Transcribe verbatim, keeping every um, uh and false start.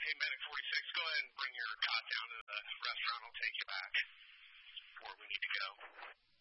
Hey, Medic forty-six, go ahead and bring your cot down to the restaurant. I'll take you back where we need to go.